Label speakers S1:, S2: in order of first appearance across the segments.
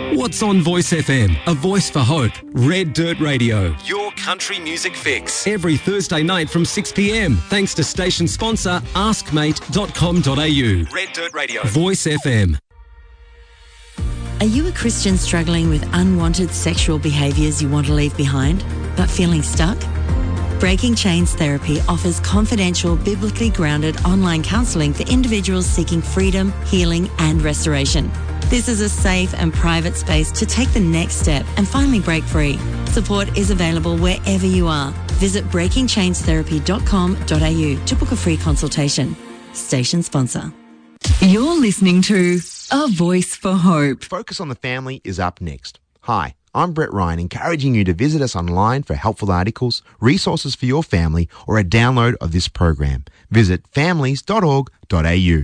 S1: What's on Voice FM? A voice for hope. Red Dirt Radio. Your country music fix. Every Thursday night from 6 p.m. Thanks to station sponsor askmate.com.au. Red Dirt Radio. Voice FM.
S2: Are you a Christian struggling with unwanted sexual behaviours you want to leave behind, but feeling stuck? Breaking Chains Therapy offers confidential, biblically grounded online counselling for individuals seeking freedom, healing and restoration. This is a safe and private space to take the next step and finally break free. Support is available wherever you are. Visit breakingchainstherapy.com.au to book a free consultation. Station sponsor.
S3: You're listening to A Voice for Hope.
S4: Focus on the Family is up next. Hi, I'm Brett Ryan, encouraging you to visit us online for helpful articles, resources for your family, or a download of this program. Visit families.org.au.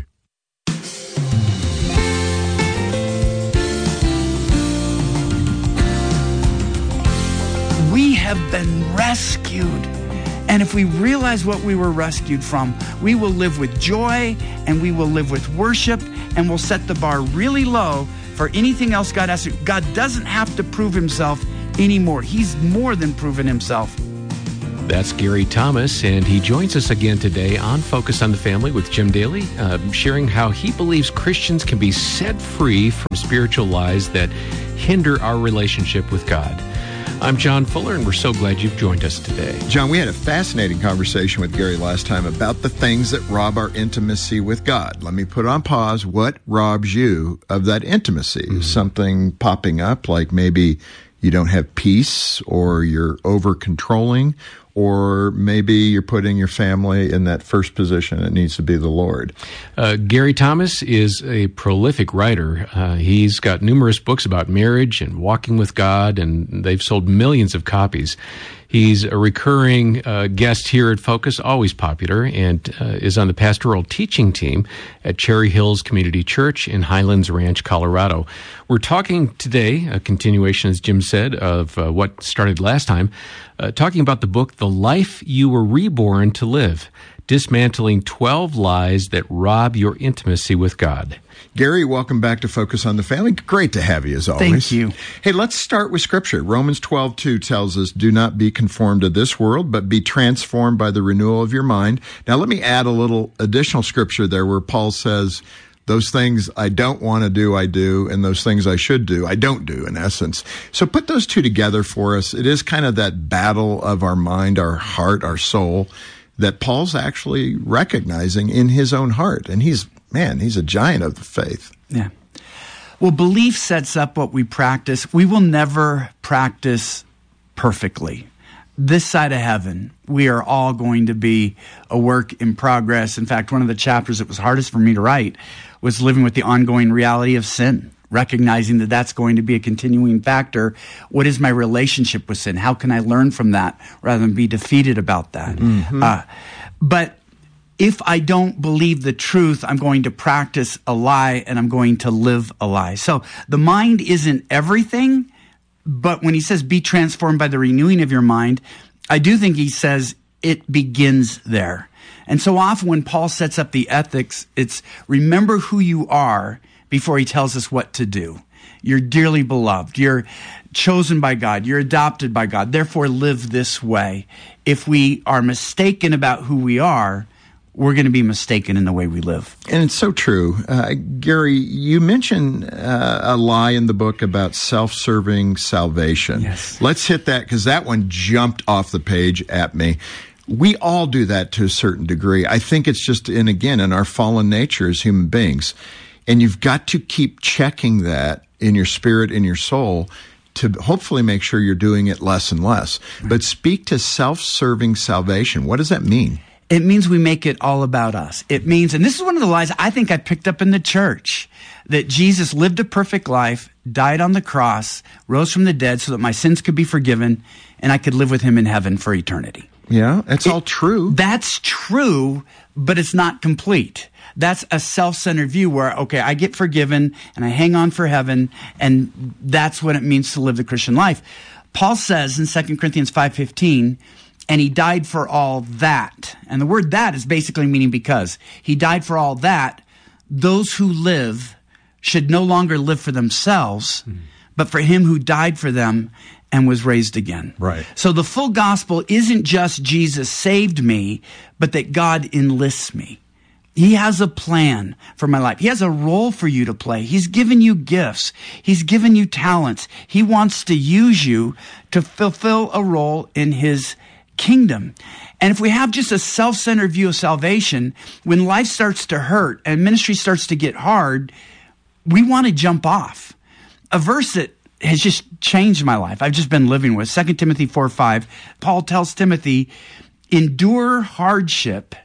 S5: We have been rescued. And if we realize what we were rescued from, we will live with joy and we will live with worship and we'll set the bar really low for anything else God has to. God doesn't have to prove himself anymore. He's more than proven himself.
S6: That's Gary Thomas, and he joins us again today on Focus on the Family with Jim Daly, sharing how he believes Christians can be set free from spiritual lies that hinder our relationship with God. I'm John Fuller, and we're so glad you've joined us today.
S7: John, we had a fascinating conversation with Gary last time about the things that rob our intimacy with God. Let me put on pause. What robs you of that intimacy? Mm-hmm. Something popping up, like maybe you don't have peace, or you're over-controlling, or maybe you're putting your family in that first position. It needs to be the Lord.
S6: Gary Thomas is a prolific writer. He's got numerous books about marriage and walking with God, and they've sold millions of copies. He's a recurring guest here at Focus, always popular, and is on the pastoral teaching team at Cherry Hills Community Church in Highlands Ranch, Colorado. We're talking today, a continuation, as Jim said, of what started last time, talking about the book, The Life You Were Reborn to Live, Dismantling 12 Lies That Rob Your Intimacy with God.
S7: Gary, welcome back to Focus on the Family. Great to have you, as always.
S5: Thank you.
S7: Hey, let's start with Scripture. Romans 12:2 tells us, do not be conformed to this world, but be transformed by the renewal of your mind. Now, let me add a little additional Scripture there where Paul says, those things I don't want to do, I do, and those things I should do, I don't do, in essence. So put those two together for us. It is kind of that battle of our mind, our heart, our soul, that Paul's actually recognizing in his own heart. And he's a giant of the faith.
S5: Yeah. Well, belief sets up what we practice. We will never practice perfectly. This side of heaven, we are all going to be a work in progress. In fact, one of the chapters that was hardest for me to write was living with the ongoing reality of sin, recognizing that that's going to be a continuing factor. What is my relationship with sin? How can I learn from that rather than be defeated about that? Mm-hmm. But if I don't believe the truth, I'm going to practice a lie and I'm going to live a lie. So the mind isn't everything, but when he says be transformed by the renewing of your mind, I do think he says it begins there. And so often when Paul sets up the ethics, it's remember who you are before he tells us what to do. You're dearly beloved. You're chosen by God. You're adopted by God. Therefore, live this way. If we are mistaken about who we are, we're going to be mistaken in the way we live.
S7: And it's so true. Gary, you mentioned a lie in the book about self-serving salvation.
S5: Yes.
S7: Let's hit that, because that one jumped off the page at me. We all do that to a certain degree. I think it's just, in our fallen nature as human beings. And you've got to keep checking that in your spirit, in your soul, to hopefully make sure you're doing it less and less. But speak to self-serving salvation. What does that mean?
S5: It means we make it all about us. It means, and this is one of the lies I think I picked up in the church, that Jesus lived a perfect life, died on the cross, rose from the dead so that my sins could be forgiven, and I could live with him in heaven for eternity.
S7: Yeah, that's all true.
S5: That's true, but it's not complete. That's a self-centered view where, okay, I get forgiven and I hang on for heaven, and that's what it means to live the Christian life. Paul says in 2 Corinthians 5:15, and he died for all that. And the word that is basically meaning because. He died for all that. Those who live should no longer live for themselves, but for him who died for them and was raised again.
S7: Right.
S5: So the full gospel isn't just Jesus saved me, but that God enlists me. He has a plan for my life. He has a role for you to play. He's given you gifts. He's given you talents. He wants to use you to fulfill a role in his kingdom. And if we have just a self-centered view of salvation, when life starts to hurt and ministry starts to get hard, we want to jump off. A verse that has just changed my life, I've just been living with, 2 Timothy 4:5. Paul tells Timothy, endure hardship,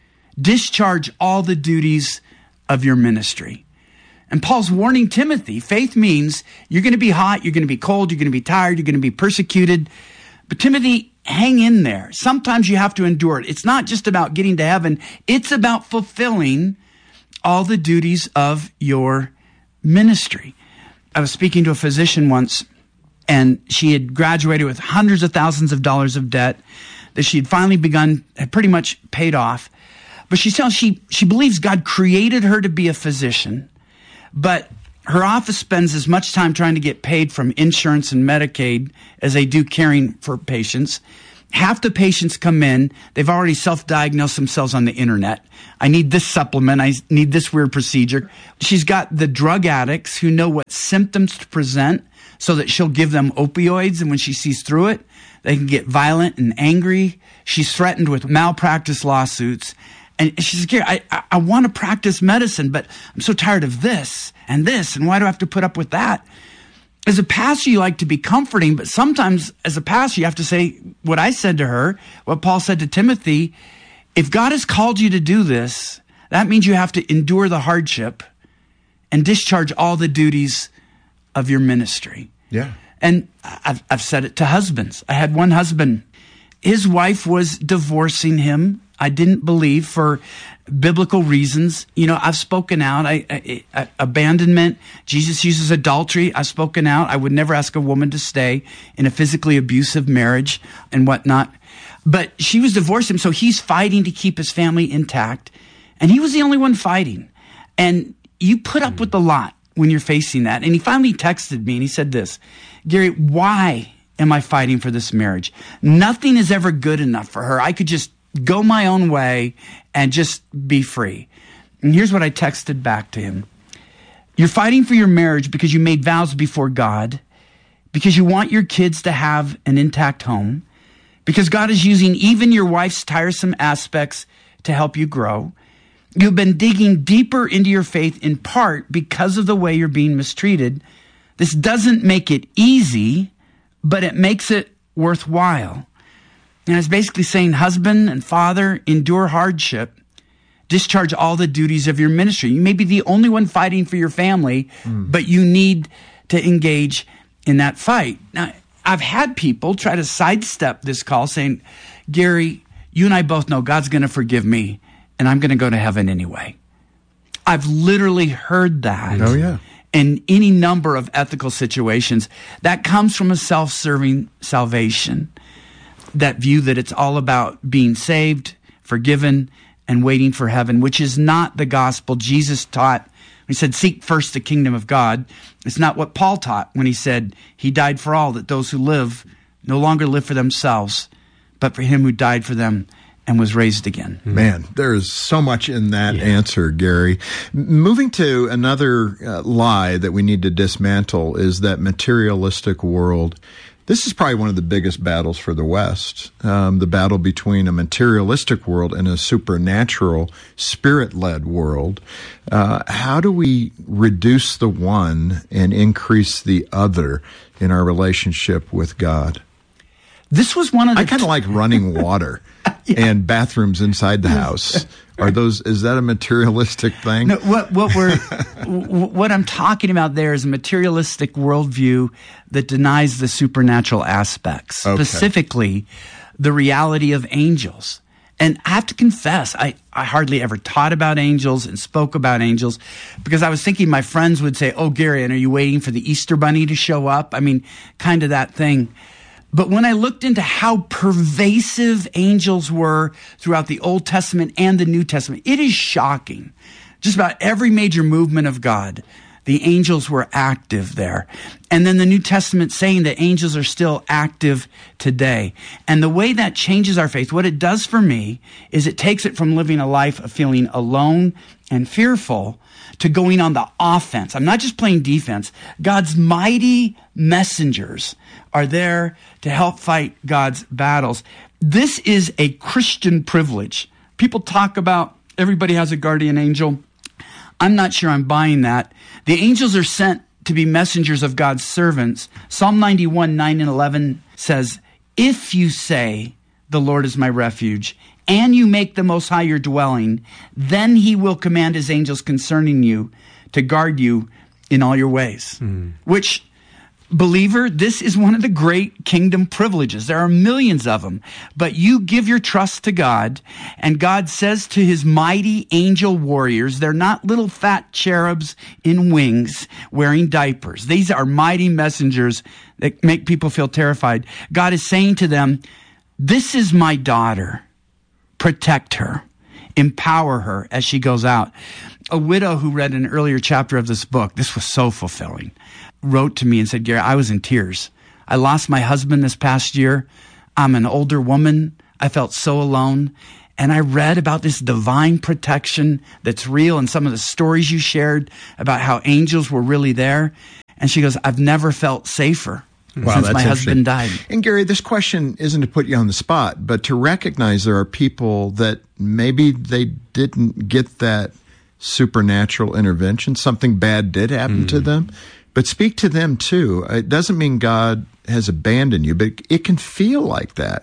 S5: discharge all the duties of your ministry. And Paul's warning Timothy, faith means you're going to be hot, you're going to be cold, you're going to be tired, you're going to be persecuted. But Timothy, hang in there. Sometimes you have to endure it. It's not just about getting to heaven. It's about fulfilling all the duties of your ministry. I was speaking to a physician once, and she had graduated with hundreds of thousands of dollars of debt that she had finally had pretty much paid off. But she tells she believes God created her to be a physician, but her office spends as much time trying to get paid from insurance and Medicaid as they do caring for patients. Half the patients come in, they've already self-diagnosed themselves on the internet. I need this supplement, I need this weird procedure. She's got the drug addicts who know what symptoms to present so that she'll give them opioids, and when she sees through it, they can get violent and angry. She's threatened with malpractice lawsuits. And she says, Gary, I want to practice medicine, but I'm so tired of this, and why do I have to put up with that? As a pastor, you like to be comforting, but sometimes as a pastor, you have to say what I said to her, what Paul said to Timothy. If God has called you to do this, that means you have to endure the hardship and discharge all the duties of your ministry.
S7: Yeah.
S5: And I've said it to husbands. I had one husband, his wife was divorcing him. I didn't believe for biblical reasons. You know, I've spoken out. Abandonment. Jesus uses adultery. I've spoken out. I would never ask a woman to stay in a physically abusive marriage and whatnot. But she was divorcing him, so he's fighting to keep his family intact. And he was the only one fighting. And you put up with a lot when you're facing that. And he finally texted me and he said this, Gary, why am I fighting for this marriage? Nothing is ever good enough for her. I could just go my own way and just be free. And here's what I texted back to him. You're fighting for your marriage because you made vows before God, because you want your kids to have an intact home, because God is using even your wife's tiresome aspects to help you grow. You've been digging deeper into your faith in part because of the way you're being mistreated. This doesn't make it easy, but it makes it worthwhile. And it's basically saying, husband and father, endure hardship, discharge all the duties of your ministry. You may be the only one fighting for your family, but you need to engage in that fight. Now, I've had people try to sidestep this call saying, Gary, you and I both know God's going to forgive me, and I'm going to go to heaven anyway. I've literally heard that.
S7: Oh, yeah.
S5: In any number of ethical situations. That comes from a self-serving salvation. That view that it's all about being saved, forgiven, and waiting for heaven, which is not the gospel Jesus taught. He said, seek first the kingdom of God. It's not what Paul taught when he said he died for all, that those who live no longer live for themselves, but for him who died for them and was raised again.
S7: Man, there is so much in that answer, Gary. Moving to another lie that we need to dismantle is that materialistic world. This is probably one of the biggest battles for the West, the battle between a materialistic world and a supernatural, spirit-led world. How do we reduce the one and increase the other in our relationship with God?
S5: This was one of the...
S7: I kind of like running water and bathrooms inside the house. Is that a materialistic thing?
S5: No, what I'm talking about there is a materialistic worldview that denies the supernatural aspects, specifically the reality of angels. And I have to confess, I hardly ever taught about angels and spoke about angels because I was thinking my friends would say, oh, Gary, and are you waiting for the Easter Bunny to show up? I mean, kind of that thing. But when I looked into how pervasive angels were throughout the Old Testament and the New Testament, it is shocking. Just about every major movement of God, The angels were active there. And then the New Testament saying that angels are still active today. And the way that changes our faith, what it does for me is it takes it from living a life of feeling alone and fearful to going on the offense. I'm not just playing defense. God's mighty messengers are there to help fight God's battles. This is a Christian privilege. People talk about everybody has a guardian angel. I'm not sure I'm buying that. The angels are sent to be messengers of God's servants. Psalm 91, 9 and 11 says, if you say, the Lord is my refuge, and you make the Most High your dwelling, then he will command his angels concerning you to guard you in all your ways. Which, believer, this is one of the great kingdom privileges. There are millions of them. But you give your trust to God, and God says to his mighty angel warriors, they're not little fat cherubs in wings wearing diapers. These are mighty messengers that make people feel terrified. God is saying to them, this is my daughter. Protect her. Empower her as she goes out. A widow who read an earlier chapter of this book, this was so fulfilling, wrote to me and said, Gary, I was in tears. I lost my husband this past year. I'm an older woman. I felt so alone. And I read about this divine protection that's real and some of the stories you shared about how angels were really there. And she goes, I've never felt safer. Since my husband died.
S7: And Gary, this question isn't to put you on the spot, but to recognize there are people that maybe they didn't get that supernatural intervention. Something bad did happen to them. But speak to them too. It doesn't mean God has abandoned you, but it can feel like that.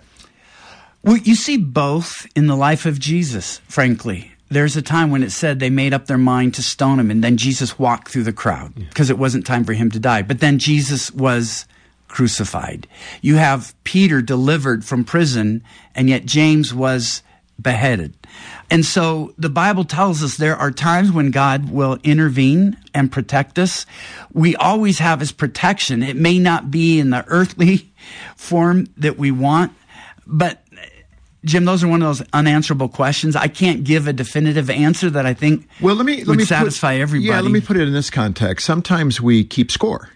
S5: Well, you see both in the life of Jesus, frankly. There's a time when it said they made up their mind to stone him, and then Jesus walked through the crowd because it wasn't time for him to die. But then Jesus was crucified. You have Peter delivered from prison, and yet James was beheaded. And so the Bible tells us there are times when God will intervene and protect us. We always have his protection. It may not be in the earthly form that we want, but Jim, those are one of those unanswerable questions. I can't give a definitive answer that I think would satisfy everybody.
S7: Yeah, let me put it in this context. Sometimes we keep score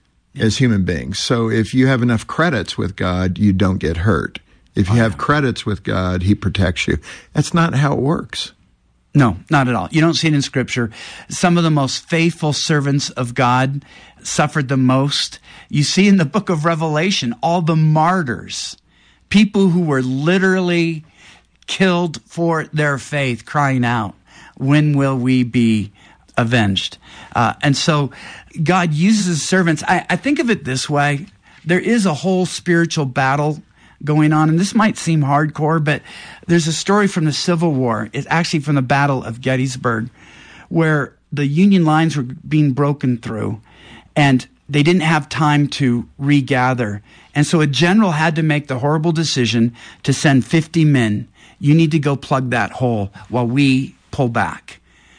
S7: as human beings. So if you have enough credits with God, you don't get hurt. If you have credits with God, he protects you. That's not how it works.
S5: No, not at all. You don't see it in Scripture. Some of the most faithful servants of God suffered the most. You see in the book of Revelation, all the martyrs, people who were literally killed for their faith, crying out, when will we be avenged? And so God uses servants. I think of it this way. There is a whole spiritual battle going on, and this might seem hardcore, but there's a story from the Civil War. It's actually from the Battle of Gettysburg, where the Union lines were being broken through, and they didn't have time to regather. And so a general had to make the horrible decision to send 50 men. You need to go plug that hole while we pull back.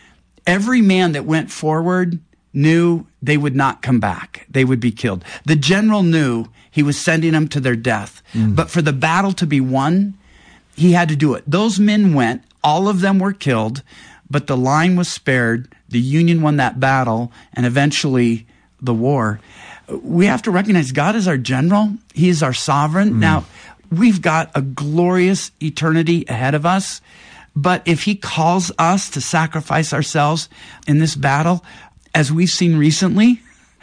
S5: Every man that went forward knew they would not come back. They would be killed. The general knew he was sending them to their death. But for the battle to be won, he had to do it. Those men went. All of them were killed, but the line was spared. The Union won that battle, and eventually the war. We have to recognize God is our general. He is our sovereign. Now, we've got a glorious eternity ahead of us. But if he calls us to sacrifice ourselves in this battle, as we've seen recently,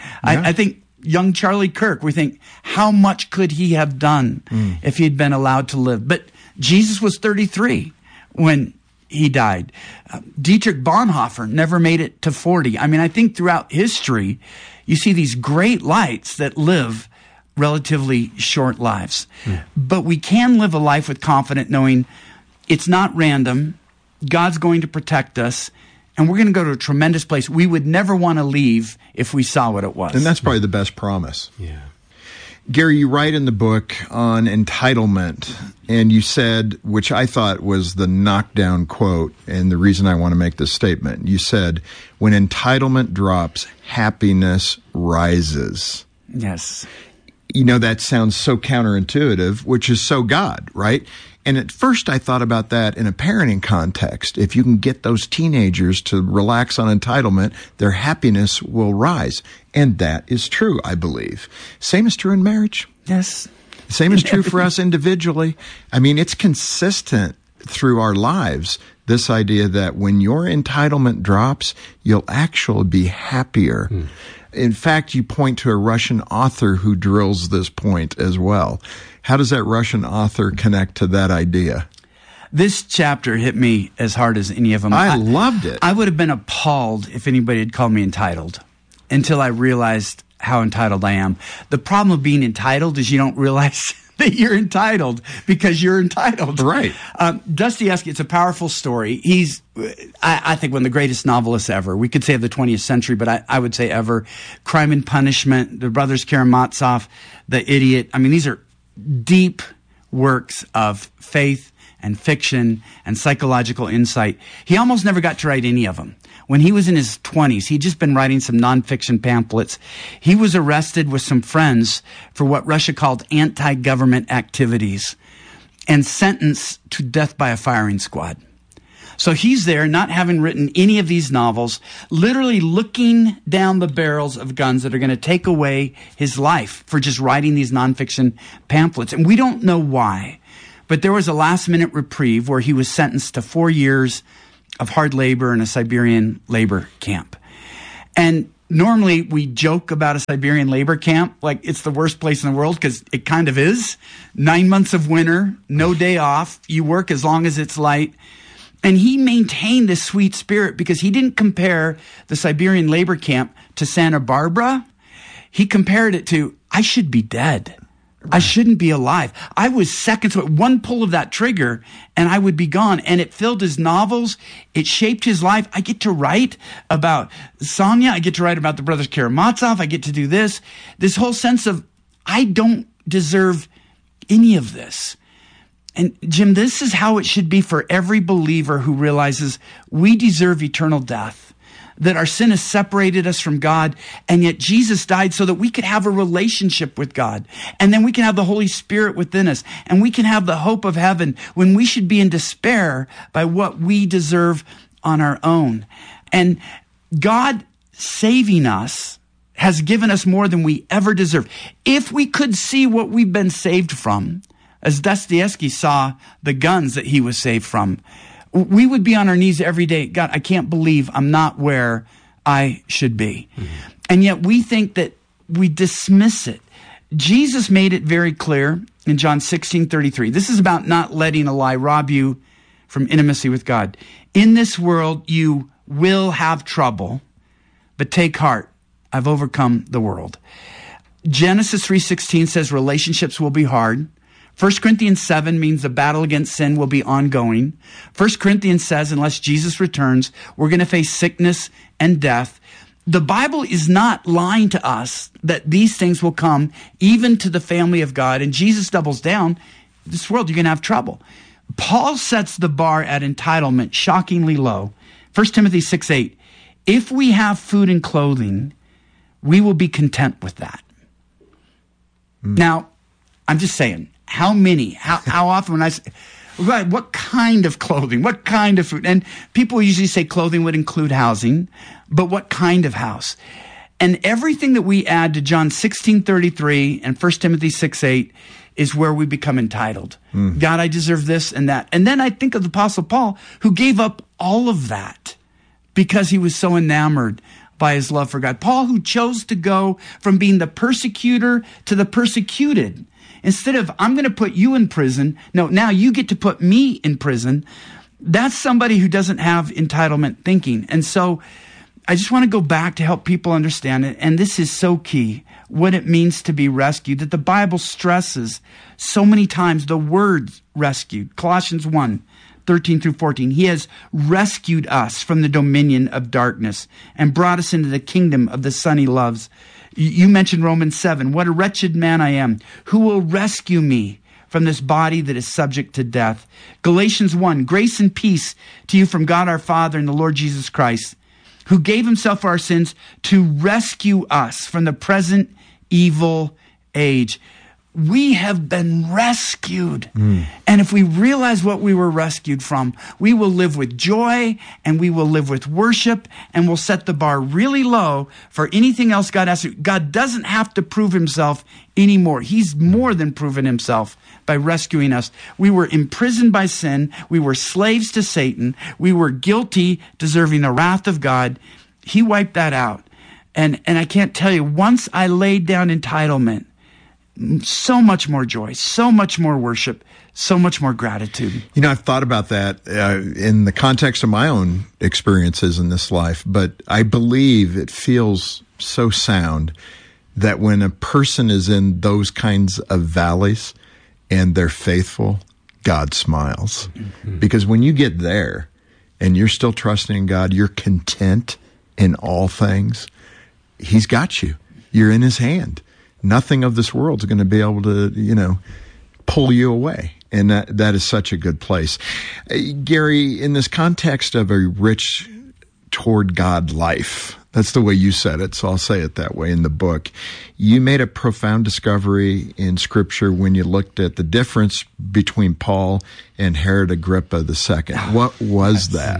S5: I think young Charlie Kirk, we think, how much could he have done if he'd been allowed to live? But Jesus was 33 when he died. Dietrich Bonhoeffer never made it to 40. I mean, I think throughout history, you see these great lights that live relatively short lives. But we can live a life with confidence, knowing it's not random. God's going to protect us, and we're going to go to a tremendous place we would never want to leave if we saw what it was.
S7: And that's probably the best promise.
S6: Yeah.
S7: Gary, you write in the book on entitlement, and you said, which I thought was the knockdown quote, and the reason I want to make this statement, you said, when entitlement drops, happiness rises.
S5: Yes.
S7: You know, that sounds so counterintuitive, which is so God, right? And at first I thought about that in a parenting context. If you can get those teenagers to relax on entitlement, their happiness will rise. And that is true, I believe. Same is true in marriage.
S5: Yes.
S7: Same is true for us individually. I mean, it's consistent through our lives, this idea that when your entitlement drops, you'll actually be happier. In fact, you point to a Russian author who drills this point as well. How does that Russian author connect to that idea?
S5: This chapter hit me as hard as any of them.
S7: I loved it.
S5: I would have been appalled if anybody had called me entitled until I realized how entitled I am. The problem of being entitled is you don't realize that you're entitled because you're entitled.
S7: Right.
S5: Dostoevsky, it's a powerful story. He's, I think, one of the greatest novelists ever. We could say of the 20th century, but I would say ever. Crime and Punishment, The Brothers Karamazov, The Idiot. I mean, these are deep works of faith and fiction and psychological insight. He almost never got to write any of them. When he was in his 20s, he'd just been writing some nonfiction pamphlets. He was arrested with some friends for what Russia called anti-government activities and sentenced to death by a firing squad. So he's there, not having written any of these novels, literally looking down the barrels of guns that are going to take away his life for just writing these nonfiction pamphlets. And we don't know why, but there was a last-minute reprieve where he was sentenced to 4 years of hard labor in a Siberian labor camp. And normally we joke about a Siberian labor camp like it's the worst place in the world, because it kind of is. 9 months of winter, no day off. You work as long as it's light. And he maintained this sweet spirit because he didn't compare the Siberian labor camp to Santa Barbara. He compared it to, I should be dead. I shouldn't be alive. I was seconds away, one pull of that trigger, and I would be gone. And it filled his novels. It shaped his life. I get to write about Sonia. I get to write about the Brothers Karamazov. I get to do this. This whole sense of, I don't deserve any of this. And Jim, this is how it should be for every believer who realizes we deserve eternal death, that our sin has separated us from God, and yet Jesus died so that we could have a relationship with God. And then we can have the Holy Spirit within us, and we can have the hope of heaven when we should be in despair by what we deserve on our own. And God saving us has given us more than we ever deserve. If we could see what we've been saved from, as Dostoevsky saw the guns that he was saved from, we would be on our knees every day. God, I can't believe I'm not where I should be. And yet we think that we dismiss it. Jesus made it very clear in John 16:33. This is about not letting a lie rob you from intimacy with God. In this world, you will have trouble, but take heart. I've overcome the world. Genesis 3:16 says relationships will be hard. 1 Corinthians 7 means the battle against sin will be ongoing. 1 Corinthians says, unless Jesus returns, we're going to face sickness and death. The Bible is not lying to us that these things will come even to the family of God. And Jesus doubles down. This world, you're going to have trouble. Paul sets the bar at entitlement shockingly low. 1 Timothy 6:8. If we have food and clothing, we will be content with that. Now, I'm just saying, how often when I say, what kind of clothing, what kind of food? And people usually say clothing would include housing, but what kind of house? And everything that we add to John 16:33 and 1 Timothy 6:8 is where we become entitled. God, I deserve this and that. And then I think of the Apostle Paul, who gave up all of that because he was so enamored by his love for God. Paul, who chose to go from being the persecutor to the persecuted. Instead of, I'm going to put you in prison, no, now you get to put me in prison. That's somebody who doesn't have entitlement thinking. And so I just want to go back to help people understand it. And this is so key, what it means to be rescued, that the Bible stresses so many times the word rescued. Colossians 1:13-14. He has rescued us from the dominion of darkness and brought us into the kingdom of the Son he loves. You mentioned Romans 7. What a wretched man I am. Who will rescue me from this body that is subject to death? Galatians 1. Grace and peace to you from God our Father and the Lord Jesus Christ, who gave himself for our sins to rescue us from the present evil age. we have been rescued. And if we realize what we were rescued from, we will live with joy and we will live with worship, and we'll set the bar really low for anything else God asks. God doesn't have to prove himself anymore. He's more than proven himself by rescuing us. We were imprisoned by sin. We were slaves to Satan. We were guilty, deserving the wrath of God. He wiped that out. And I can't tell you, once I laid down entitlement, so much more joy, so much more worship, so much more gratitude.
S7: You know, I've thought about that in the context of my own experiences in this life, but I believe it feels so sound that when a person is in those kinds of valleys and they're faithful, God smiles. Because when you get there and you're still trusting in God, you're content in all things, he's got you. You're in his hand. Nothing of this world is going to be able to, pull you away. And that is such a good place. Gary, in this context of a rich toward God life, that's the way you said it, so I'll say it that way in the book. You made a profound discovery in Scripture when you looked at the difference between Paul and Herod Agrippa II. What was that?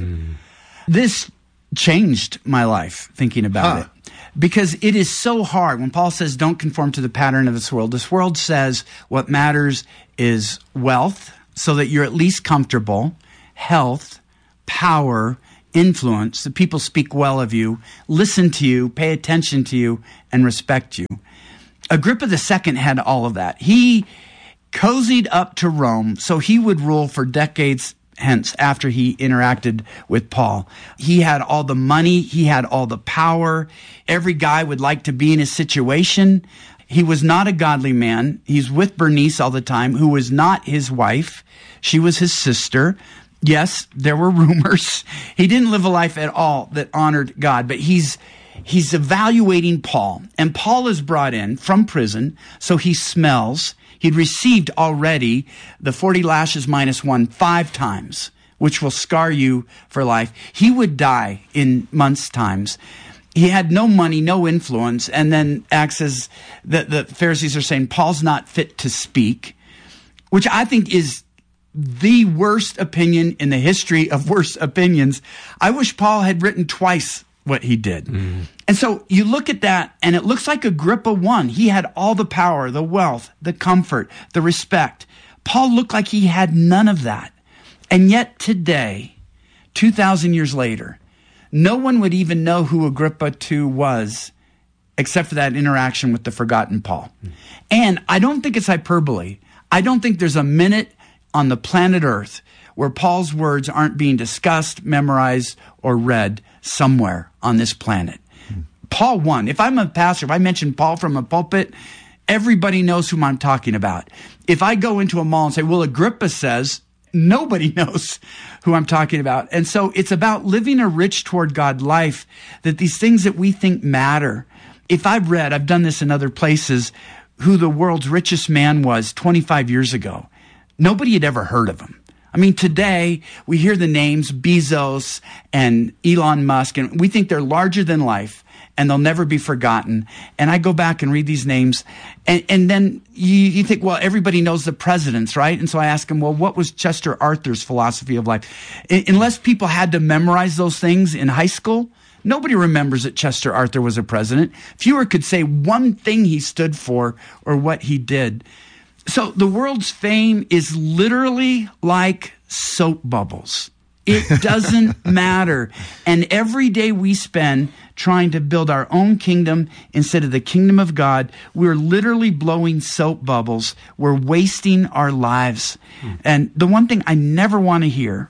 S5: This changed my life, thinking about it. Because it is so hard. When Paul says, don't conform to the pattern of this world says what matters is wealth, so that you're at least comfortable, health, power, influence, that people speak well of you, listen to you, pay attention to you, and respect you. Agrippa II had all of that. He cozied up to Rome so he would rule for decades hence after he interacted with Paul. He had all the money. He had all the power. Every guy would like to be in his situation. He was not a godly man. He's with Bernice all the time, who was not his wife. She was his sister. Yes, there were rumors. He didn't live a life at all that honored God, but he's evaluating Paul. And Paul is brought in from prison, so he smells. He'd received already the 40 lashes minus 1 5 times, which will scar you for life. He would die in months' times. He had no money, no influence, and then acts as the Pharisees are saying, Paul's not fit to speak, which I think is the worst opinion in the history of worst opinions. I wish Paul had written twice what he did. And so you look at that, and it looks like Agrippa won. He had all the power, the wealth, the comfort, the respect. Paul looked like he had none of that. And yet today, 2,000 years later, no one would even know who Agrippa II was, except for that interaction with the forgotten Paul. And I don't think it's hyperbole. I don't think there's a minute on the planet Earth where Paul's words aren't being discussed, memorized, or read somewhere on this planet. Paul won. If I'm a pastor, if I mention Paul from a pulpit, everybody knows whom I'm talking about. If I go into a mall and say, well, Agrippa says, nobody knows who I'm talking about. And so it's about living a rich toward God life, that these things that we think matter. If I've done this in other places, who the world's richest man was 25 years ago, nobody had ever heard of him. I mean, today we hear the names Bezos and Elon Musk, and we think they're larger than life, and they'll never be forgotten. And I go back and read these names, and then you think, well, everybody knows the presidents, right? And so I ask them, well, what was Chester Arthur's philosophy of life? Unless people had to memorize those things in high school, nobody remembers that Chester Arthur was a president. Fewer could say one thing he stood for or what he did. So the world's fame is literally like soap bubbles. It doesn't matter. And every day we spend trying to build our own kingdom instead of the kingdom of God, we're literally blowing soap bubbles. We're wasting our lives. And the one thing I never want to hear,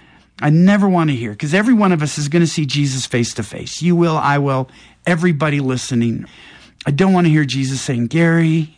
S5: because every one of us is going to see Jesus face to face. You will, I will, everybody listening. I don't want to hear Jesus saying, Gary,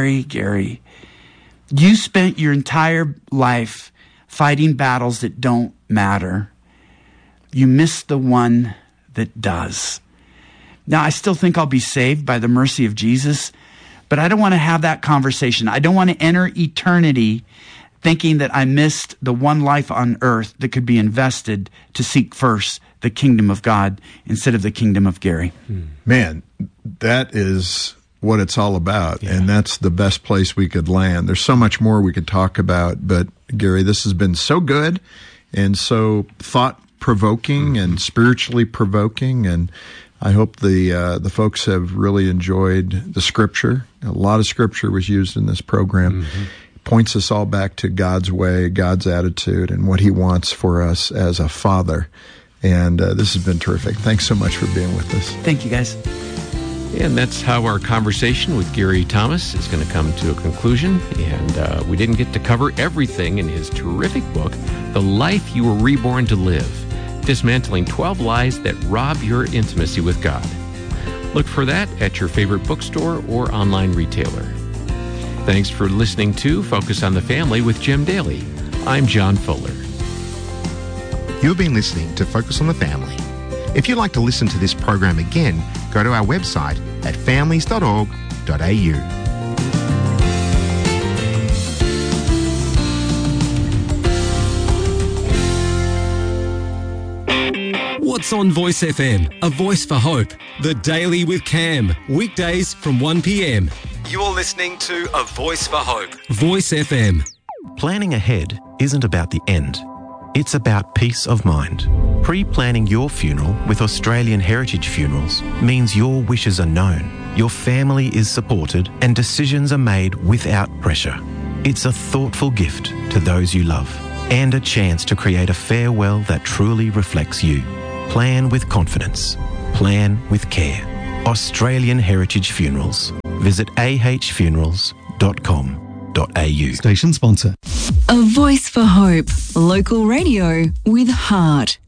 S5: you spent your entire life fighting battles that don't matter. You missed the one that does. Now, I still think I'll be saved by the mercy of Jesus, but I don't want to have that conversation. I don't want to enter eternity thinking that I missed the one life on earth that could be invested to seek first the kingdom of God instead of the kingdom of Gary.
S7: Man, that is what it's all about, and that's the best place we could land. There's so much more we could talk about, but Gary, this has been so good and so thought-provoking and spiritually provoking, and I hope the folks have really enjoyed the Scripture. A lot of Scripture was used in this program. It points us all back to God's way, God's attitude, and what He wants for us as a Father. And this has been terrific. Thanks so much for being with us.
S5: Thank you, guys.
S6: And that's how our conversation with Gary Thomas is going to come to a conclusion. And we didn't get to cover everything in his terrific book, The Life You Were Reborn to Live, Dismantling 12 Lies That Rob Your Intimacy with God. Look for that at your favorite bookstore or online retailer. Thanks for listening to Focus on the Family with Jim Daly. I'm John Fuller.
S4: You've been listening to Focus on the Family. If you'd like to listen to this program again, go to our website at families.org.au.
S1: What's on Voice FM? A voice for hope. The Daily with Cam. Weekdays from 1 p.m. You're listening to A Voice for Hope. Voice FM.
S8: Planning ahead isn't about the end. It's about peace of mind. Pre-planning your funeral with Australian Heritage Funerals means your wishes are known, your family is supported, and decisions are made without pressure. It's a thoughtful gift to those you love and a chance to create a farewell that truly reflects you. Plan with confidence. Plan with care. Australian Heritage Funerals. Visit ahfunerals.com.au.
S9: Station sponsor.
S3: A voice for hope. Local radio with heart.